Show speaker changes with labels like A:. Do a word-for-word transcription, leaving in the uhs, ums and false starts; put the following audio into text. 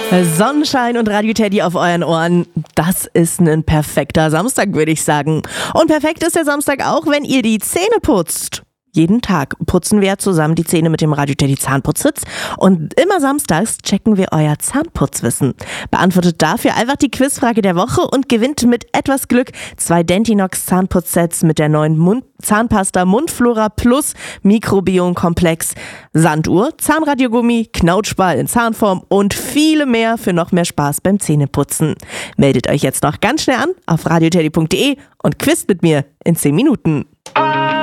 A: Sonnenschein und Radio Teddy auf euren Ohren, das ist ein perfekter Samstag, würde ich sagen. Und perfekt ist der Samstag auch, wenn ihr die Zähne putzt. Jeden Tag putzen wir zusammen die Zähne mit dem Radio Teddy Zahnputzsitz und immer samstags checken wir euer Zahnputzwissen. Beantwortet dafür einfach die Quizfrage der Woche und gewinnt mit etwas Glück zwei Dentinox Zahnputzsets mit der neuen Mund Zahnpasta Mundflora Plus Mikrobiom-Komplex, Sanduhr, Zahnradiogummi, Knautschball in Zahnform und viele mehr für noch mehr Spaß beim Zähneputzen. Meldet euch jetzt noch ganz schnell an auf radioteddy punkt de und quizt mit mir in zehn Minuten.